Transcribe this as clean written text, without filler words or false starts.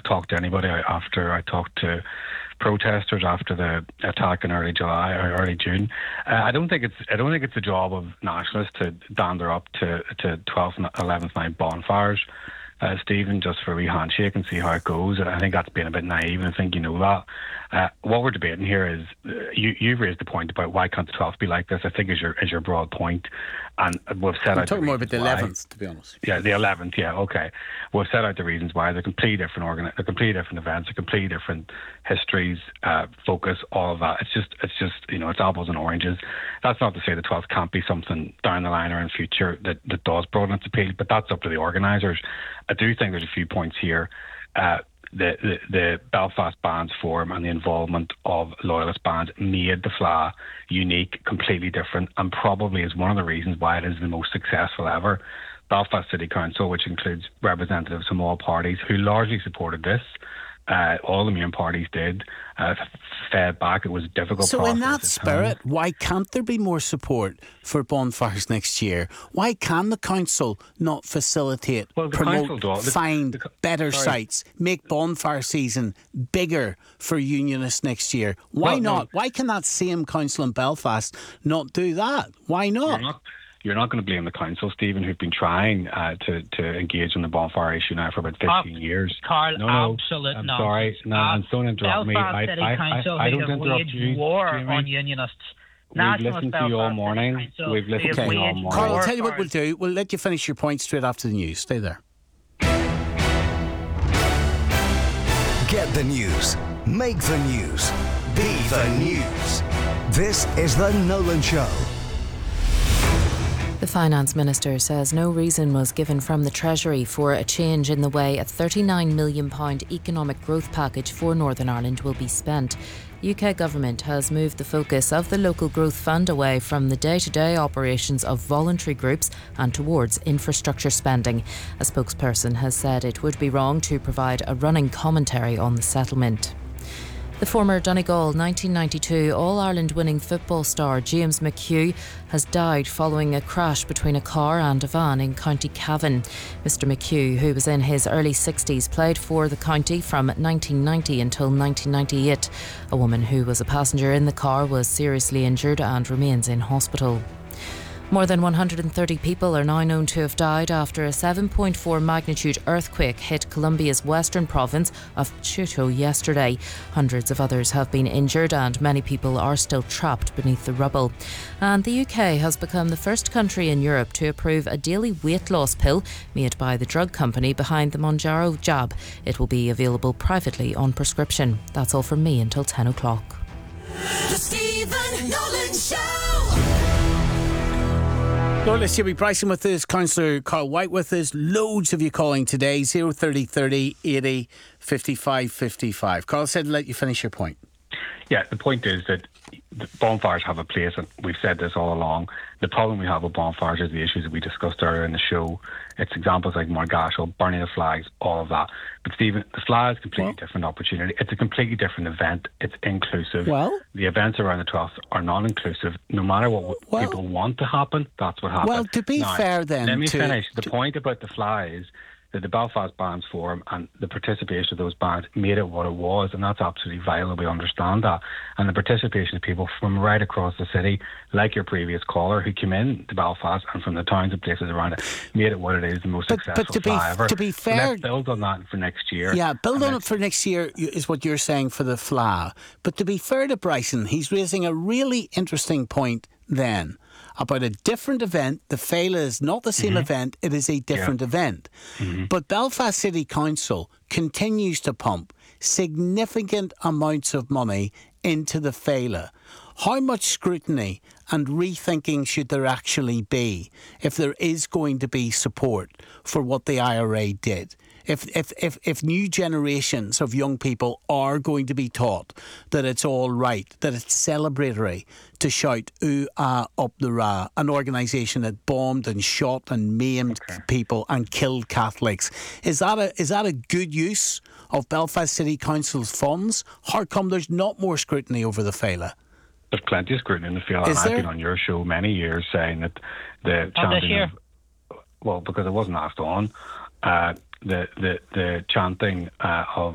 talked to anybody after I talked to protesters after the attack in early July or early June. I don't think it's the job of nationalists to dander up to 12th and 11th night bonfires, Stephen, just for a wee handshake and see how it goes. I think that's being a bit naive, and I think you know that. What we're debating here is you've raised the point about why can't the 12th be like this. I think is your broad point, and we've set out. I'm talking more about the 11th, to be honest. Yeah, the 11th. Yeah, okay. We've set out the reasons why. They're completely different they're completely different events. They're completely different histories, focus, all of that. It's just it's apples and oranges. That's not to say the 12th can't be something down the line or in future that does broaden its appeal, but that's up to the organisers. I do think there's a few points here. The Belfast Bands Forum and the involvement of loyalist bands made the FLA unique, completely different, and probably is one of the reasons why it is the most successful ever. Belfast City Council, which includes representatives from all parties who largely supported this, all the main parties did, fed back. It was a difficult so process. In that spirit, why can't there be more support for bonfires next year? Why can the council not facilitate, promote, find better sites, make bonfire season bigger for unionists next year? Why not? Why can that same council in Belfast not do that? Why not? You're not going to blame the council, Stephen, who've been trying to engage in the bonfire issue now for about 15 years. Carl, absolutely I'm not. Sorry, and don't interrupt me. Belfast City Council I don't interrupt you. War on unionists. We've listened to you all morning. We've listened to you all morning. Carl, I'll tell you what we'll do. We'll let you finish your point straight after the news. Stay there. Get the news. Make the news. Be the news. This is The Nolan Show. The Finance Minister says no reason was given from the Treasury for a change in the way a £39 million economic growth package for Northern Ireland will be spent. UK Government has moved the focus of the Local Growth Fund away from the day-to-day operations of voluntary groups and towards infrastructure spending. A spokesperson has said it would be wrong to provide a running commentary on the settlement. The former Donegal 1992 All-Ireland winning football star James McHugh has died following a crash between a car and a van in County Cavan. Mr McHugh, who was in his early 60s, played for the county from 1990 until 1998. A woman who was a passenger in the car was seriously injured and remains in hospital. More than 130 people are now known to have died after a 7.4 magnitude earthquake hit Colombia's western province of Chito yesterday. Hundreds of others have been injured and many people are still trapped beneath the rubble. And the UK has become the first country in Europe to approve a daily weight loss pill made by the drug company behind the Mounjaro jab. It will be available privately on prescription. That's all from me until 10 o'clock. The Stephen Nolan Show. Loyalist Jimmy Bryson with us, Councillor Carl White with us. Loads of you calling today, 030 30 80 55 55. Carl said let you finish your point. Yeah, the point is that bonfires have a place, and we've said this all along. The problem we have with bonfires is the issues that we discussed earlier in the show. It's examples like Margashall, burning of flags, all of that. But Stephen, the FLA is a completely different opportunity. It's a completely different event. It's inclusive. The events around the 12th are non-inclusive. No matter what people want to happen, that's what happens. Well, to be fair then... Let me finish. The point about the FLA is that the Belfast Bands Forum and the participation of those bands made it what it was, and that's absolutely vital. We understand that. And the participation of people from right across the city, like your previous caller, who came in to Belfast and from the towns and places around it, made it what it is, the most successful FLA ever. To be fair... So let's build on that for next year. Yeah, build on it for next year is what you're saying for the FLA. But to be fair to Bryson, he's raising a really interesting point then about a different event. The Féile is not the same event, it is a different event. But Belfast City Council continues to pump significant amounts of money into the Féile. How much scrutiny and rethinking should there actually be if there is going to be support for what the IRA did? If new generations of young people are going to be taught that it's all right, that it's celebratory to shout ooh ah up the Ra, an organisation that bombed and shot and maimed people and killed Catholics, is that a good use of Belfast City Council's funds? How come there's not more scrutiny over the Féile? There's plenty of scrutiny in the Féile, and I've been on your show many years saying that the chanting because it wasn't asked on. The chanting of